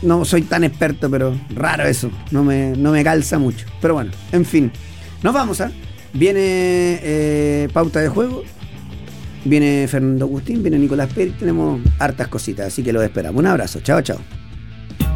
no soy tan experto, pero raro eso. No me calza mucho. Pero bueno, en fin. Nos vamos, ¿ah? Viene pauta de juego. Viene Fernando Agustín, viene Nicolás Pérez. Tenemos hartas cositas, así que los esperamos. Un abrazo. Chao, chao.